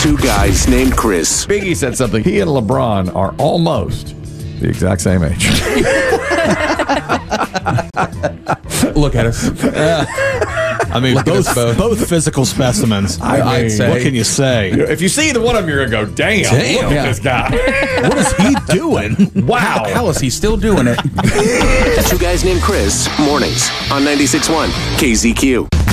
Two guys named Chris. Biggie said something. He and LeBron are almost the exact same age. Look at us. I mean, both physical specimens. I'd say. What can you say? If you see either one of them, you're going to go, damn, look at this guy. What is he doing? Wow. How is he still doing it? Two guys named Chris, mornings on 96.1 KZQ.